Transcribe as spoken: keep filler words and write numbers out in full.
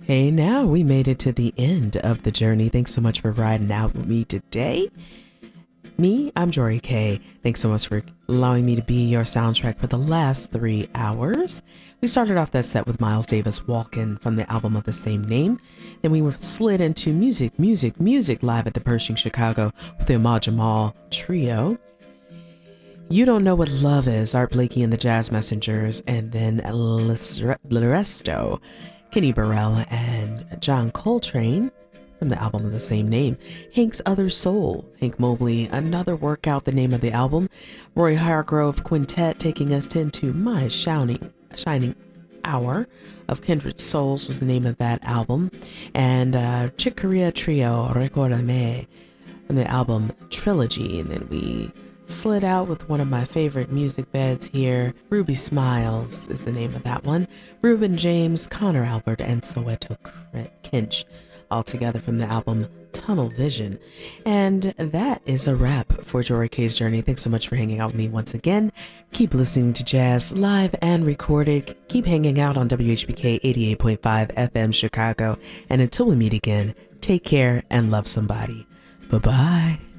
Hey, now we made it to the end of the journey. Thanks so much for riding out with me today. Me, I'm Jory K. Thanks so much for allowing me to be your soundtrack for the last three hours. We started off that set with Miles Davis Walkin' from the album of the same name. Then we were slid into music, music, music live at the Pershing Chicago with the Ahmad Jamal Trio. You Don't Know What Love Is, Art Blakey and the Jazz Messengers, and then L'Resto, Kenny Burrell and John Coltrane from the album of the same name. Hank's Other Soul, Hank Mobley, Another Workout, the name of the album. Roy Hargrove Quintet taking us into My Shining, Shining Hour of Kindred Souls was the name of that album. And uh, Chick Corea Trio, Recordame, from the album Trilogy. And then we slid out with one of my favorite music beds here. Ruby Smiles is the name of that one. Reuben James, Connor Albert, and Soweto Kinch, all together from the album Tunnel Vision. And that is a wrap for Jory K's Journey. Thanks so much for hanging out with me once again. Keep listening to jazz live and recorded. Keep hanging out on W H B K eighty-eight point five F M Chicago. And until we meet again, take care and love somebody. Bye-bye.